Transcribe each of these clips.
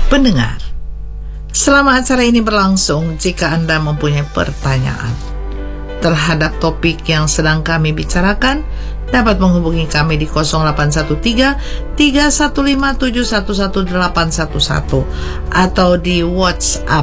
Pendengar, selama acara ini berlangsung, jika Anda mempunyai pertanyaan terhadap topik yang sedang kami bicarakan, dapat menghubungi kami di 0813-115-711-811 atau di WhatsApp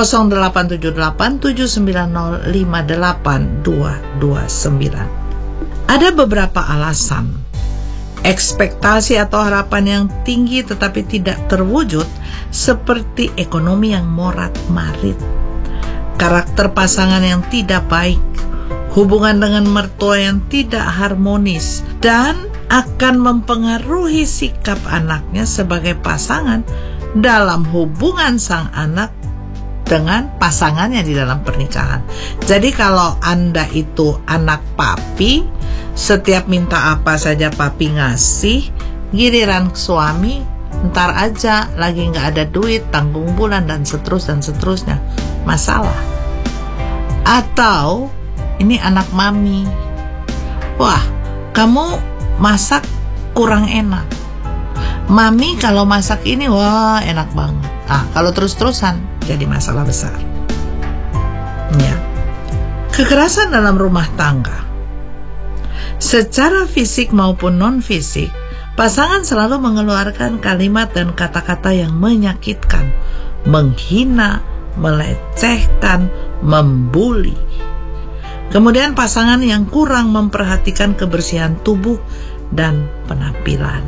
0878-790-58229. Ada beberapa alasan ekspektasi atau harapan yang tinggi tetapi tidak terwujud, seperti ekonomi yang morat-marit, karakter pasangan yang tidak baik, hubungan dengan mertua yang tidak harmonis, dan akan mempengaruhi sikap anaknya sebagai pasangan dalam hubungan sang anak dengan pasangannya di dalam pernikahan. Jadi kalau Anda itu anak papi, setiap minta apa saja papi ngasih, giliran suami ntar aja, lagi nggak ada duit, tanggung bulan, dan seterusnya, masalah. Atau ini anak mami, wah kamu masak kurang enak, mami kalau masak ini wah enak banget. Kalau terus-terusan jadi masalah besar. Ya. Kekerasan dalam rumah tangga, secara fisik maupun non-fisik, pasangan selalu mengeluarkan kalimat dan kata-kata yang menyakitkan, menghina, melecehkan, membuli. Kemudian pasangan yang kurang memperhatikan kebersihan tubuh dan penampilan.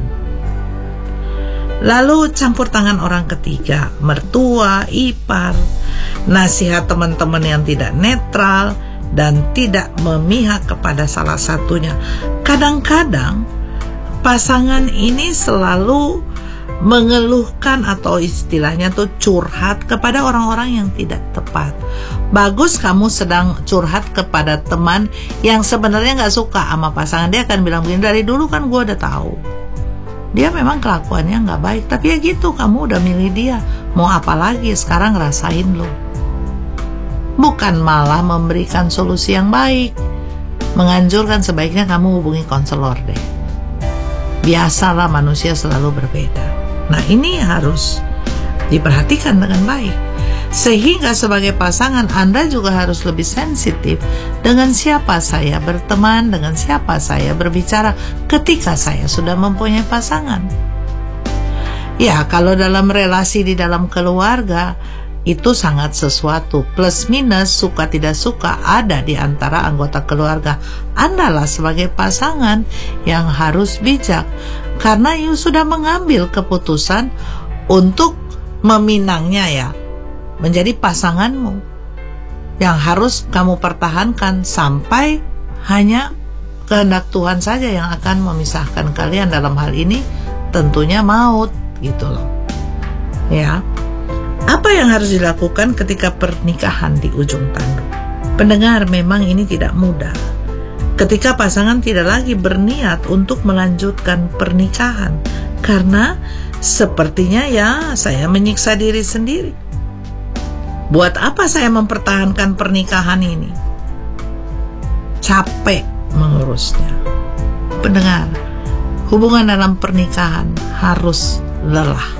Lalu campur tangan orang ketiga, mertua, ipar, nasihat teman-teman yang tidak netral, dan tidak memihak kepada salah satunya. Kadang-kadang pasangan ini selalu mengeluhkan atau istilahnya tuh curhat kepada orang-orang yang tidak tepat. Bagus kamu sedang curhat kepada teman yang sebenarnya gak suka sama pasangan. Dia akan bilang begini, dari dulu kan gue udah tahu dia memang kelakuannya gak baik, tapi ya gitu, kamu udah milih dia, mau apa lagi, sekarang ngerasain lo. Bukan malah memberikan solusi yang baik, menganjurkan sebaiknya kamu hubungi konselor deh. Biasalah manusia selalu berbeda. Nah ini harus diperhatikan dengan baik, sehingga sebagai pasangan Anda juga harus lebih sensitif dengan siapa saya berteman, dengan siapa saya berbicara ketika saya sudah mempunyai pasangan. Ya, kalau dalam relasi di dalam keluarga itu sangat sesuatu, plus minus, suka tidak suka ada di antara anggota keluarga. Andalah sebagai pasangan yang harus bijak, karena you sudah mengambil keputusan untuk meminangnya, ya, menjadi pasanganmu yang harus kamu pertahankan sampai hanya kehendak Tuhan saja yang akan memisahkan kalian. Dalam hal ini tentunya maut, gitu loh. Ya. Apa yang harus dilakukan ketika pernikahan di ujung tanduk? Pendengar, memang ini tidak mudah. Ketika pasangan tidak lagi berniat untuk melanjutkan pernikahan, karena sepertinya ya saya menyiksa diri sendiri. Buat apa saya mempertahankan pernikahan ini? Capek mengurusnya. Pendengar, hubungan dalam pernikahan harus lelah.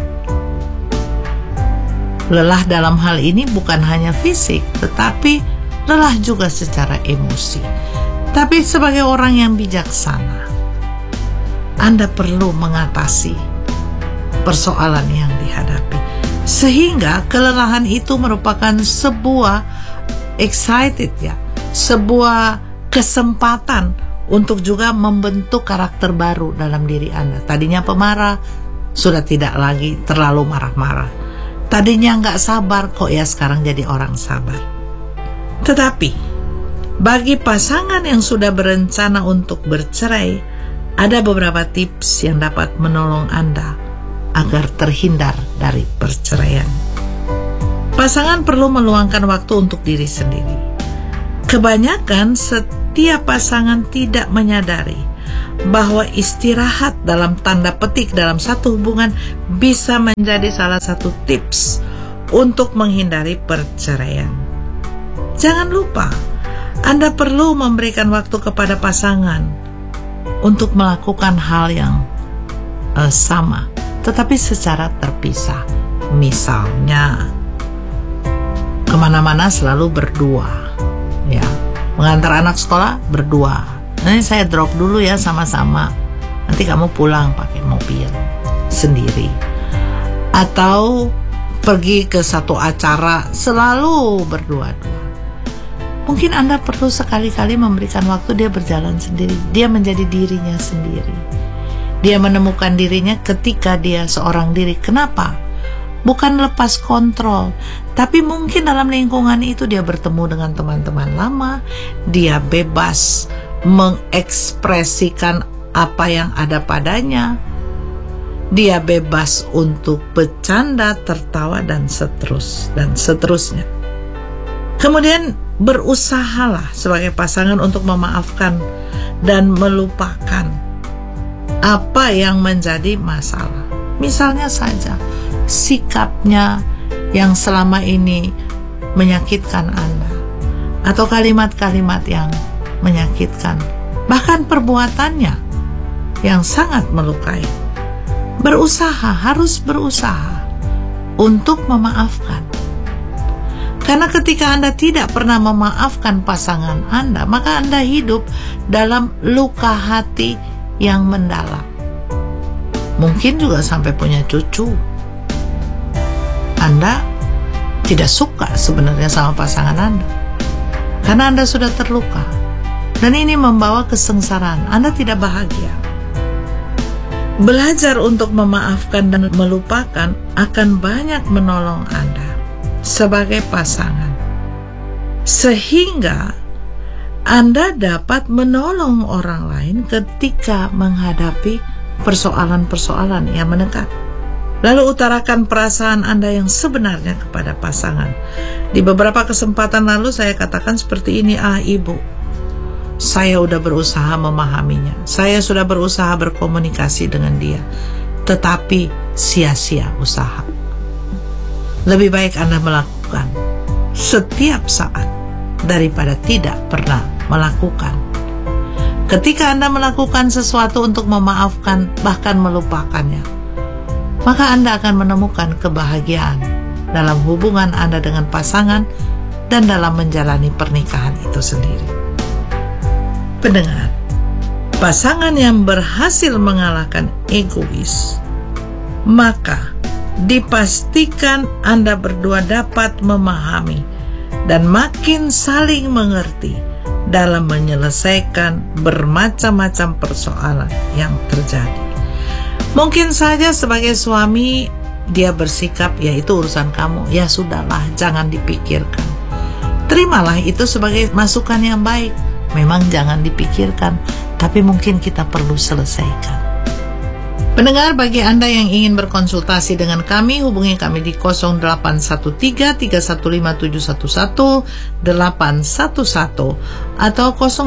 Lelah dalam hal ini bukan hanya fisik, tetapi lelah juga secara emosi. Tapi sebagai orang yang bijaksana, Anda perlu mengatasi persoalan yang dihadapi, sehingga kelelahan itu merupakan sebuah sebuah kesempatan untuk juga membentuk karakter baru dalam diri Anda. Tadinya pemarah, sudah tidak lagi terlalu marah-marah. Tadinya nggak sabar, kok ya sekarang jadi orang sabar. Tetapi bagi pasangan yang sudah berencana untuk bercerai, ada beberapa tips yang dapat menolong Anda agar terhindar dari perceraian. Pasangan perlu meluangkan waktu untuk diri sendiri. Kebanyakan setiap pasangan tidak menyadari bahwa istirahat dalam tanda petik dalam satu hubungan bisa menjadi salah satu tips untuk menghindari perceraian. Jangan lupa, Anda perlu memberikan waktu kepada pasangan untuk melakukan hal yang sama, tetapi secara terpisah. Misalnya, kemana-mana selalu berdua, ya. Mengantar anak sekolah berdua. Nanti saya drop dulu ya sama-sama. Nanti kamu pulang pakai mobil sendiri. Atau pergi ke satu acara selalu berdua-dua. Mungkin Anda perlu sekali-kali memberikan waktu dia berjalan sendiri. Dia menjadi dirinya sendiri. Dia menemukan dirinya ketika dia seorang diri. Kenapa? Bukan lepas kontrol, tapi mungkin dalam lingkungan itu dia bertemu dengan teman-teman lama. Dia bebas mengekspresikan apa yang ada padanya. Dia bebas untuk bercanda, tertawa, dan seterusnya. Kemudian berusahalah sebagai pasangan untuk memaafkan dan melupakan apa yang menjadi masalah. Misalnya saja, sikapnya yang selama ini menyakitkan Anda, atau kalimat-kalimat yang menyakitkan, bahkan perbuatannya yang sangat melukai. Harus berusaha untuk memaafkan. Karena ketika Anda tidak pernah memaafkan pasangan Anda, maka Anda hidup dalam luka hati yang mendalam. Mungkin juga sampai punya cucu. Anda tidak suka sebenarnya sama pasangan Anda, karena Anda sudah terluka. Dan ini membawa kesengsaraan. Anda tidak bahagia. Belajar untuk memaafkan dan melupakan akan banyak menolong Anda sebagai pasangan, sehingga Anda dapat menolong orang lain ketika menghadapi persoalan-persoalan yang mendekat. Lalu utarakan perasaan Anda yang sebenarnya kepada pasangan. Di beberapa kesempatan lalu saya katakan seperti ini, Ibu, saya sudah berusaha memahaminya, saya sudah berusaha berkomunikasi dengan dia, tetapi sia-sia usaha. Lebih baik Anda melakukan setiap saat daripada tidak pernah melakukan. Ketika Anda melakukan sesuatu untuk memaafkan, bahkan melupakannya, maka Anda akan menemukan kebahagiaan dalam hubungan Anda dengan pasangan dan dalam menjalani pernikahan itu sendiri. Pendengar, pasangan yang berhasil mengalahkan egois, maka dipastikan Anda berdua dapat memahami dan makin saling mengerti dalam menyelesaikan bermacam-macam persoalan yang terjadi. Mungkin saja sebagai suami dia bersikap, ya itu urusan kamu, ya sudahlah, jangan dipikirkan. Terimalah itu sebagai masukan yang baik. Memang jangan dipikirkan, tapi mungkin kita perlu selesaikan. Pendengar, bagi Anda yang ingin berkonsultasi dengan kami, hubungi kami di 0813-315-711 atau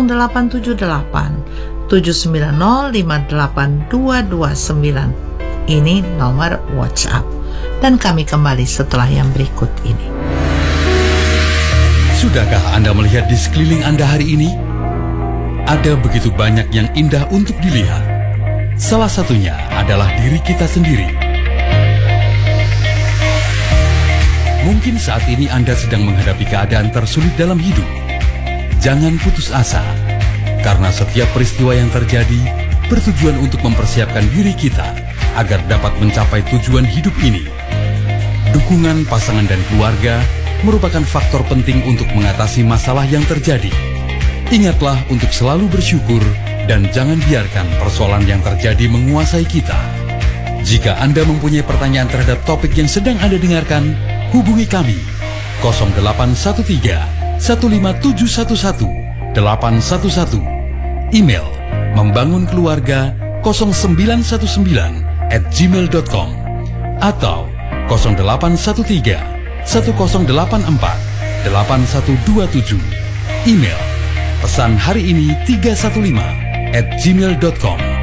0813-790-58229. Ini nomor WhatsApp. Dan kami kembali setelah yang berikut ini. Sudahkah Anda melihat di sekeliling Anda hari ini? Ada begitu banyak yang indah untuk dilihat. Salah satunya adalah diri kita sendiri. Mungkin saat ini Anda sedang menghadapi keadaan tersulit dalam hidup. Jangan putus asa, karena setiap peristiwa yang terjadi bertujuan untuk mempersiapkan diri kita agar dapat mencapai tujuan hidup ini. Dukungan pasangan dan keluarga merupakan faktor penting untuk mengatasi masalah yang terjadi. Ingatlah untuk selalu bersyukur dan jangan biarkan persoalan yang terjadi menguasai kita. Jika Anda mempunyai pertanyaan terhadap topik yang sedang Anda dengarkan, hubungi kami 0813-15711-811. Email membangunkeluarga0919@gmail.com atau 0813-1084-8127. Email pesan hari ini 315@gmail.com.